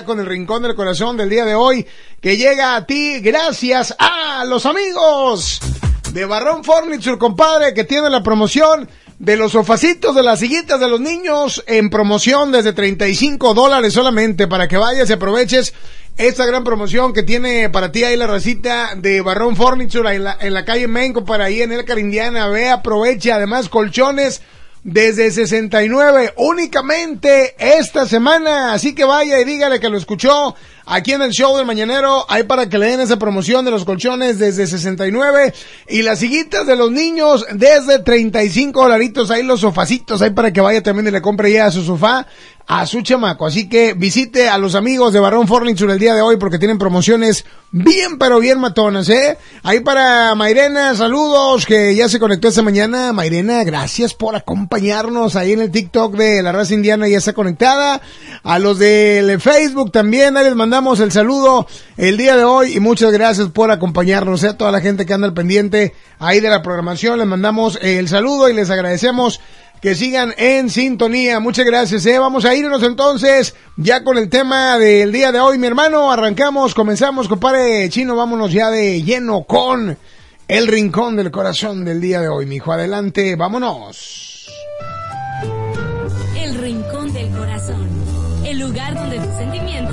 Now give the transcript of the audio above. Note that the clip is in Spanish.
con el Rincón del Corazón del día de hoy, que llega a ti gracias a los amigos de Barrón Furniture, compadre, que tiene la promoción de los sofacitos de las sillitas de los niños en promoción desde $35 solamente, para que vayas y aproveches esta gran promoción que tiene para ti ahí la racita de Barrón Furniture en la calle Main, para ahí en El Carindiana. Ve, aprovecha, además colchones desde 69 únicamente esta semana, así que vaya y dígale que lo escuchó aquí en el show del Mañanero, ahí para que le den esa promoción de los colchones desde 69 y las sillitas de los niños desde $35, ahí los sofacitos, ahí para que vaya también y le compre ya su sofá a su chamaco. Así que visite a los amigos de Barrón Furniture el día de hoy, porque tienen promociones bien, pero bien matonas, Ahí para Mayrena, saludos, que ya se conectó esta mañana. Mayrena, gracias por acompañarnos ahí en el TikTok de La Raza Indiana, ya está conectada. A los del Facebook también, ahí les mandamos el saludo el día de hoy y muchas gracias por acompañarnos, a toda la gente que anda al pendiente ahí de la programación, les mandamos el saludo y les agradecemos que sigan en sintonía. Muchas gracias, Vamos a irnos entonces ya con el tema del día de hoy, mi hermano. Comenzamos, compadre Chino, vámonos ya de lleno con el Rincón del Corazón del día de hoy, mijo. Adelante, vámonos. El Rincón del Corazón, el lugar donde tus sentimientos